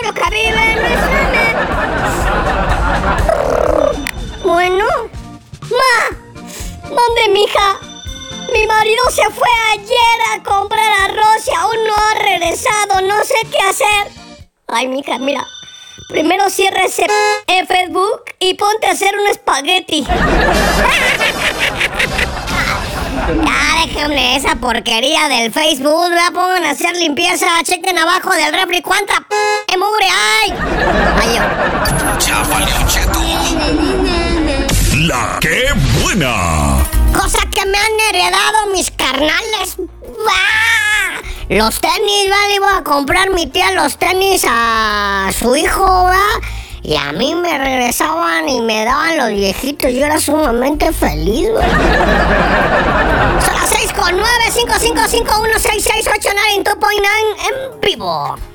pueblo que vive en mi sueño. Bueno, ¿dónde, mija? Mi marido se fue ayer a comprar arroz y aún no ha regresado, no sé qué hacer. Ay, mija, mira, primero cierra ese Facebook y ponte a hacer un espagueti. Ya, déjenme esa porquería del Facebook, ya pongan a hacer limpieza, chequen abajo del refri cuánta mugre hay. Ay, Ya valió, Cheto. La que buena. Cosa que me han heredado mis carnales. ¡Bah! Los tenis, ¿vale? Iba a comprar mi tía los tenis a su hijo, ¿va? Y a mí me regresaban y me daban los viejitos. Yo era sumamente feliz, güey. Son las 6:09, 55516689 en vivo.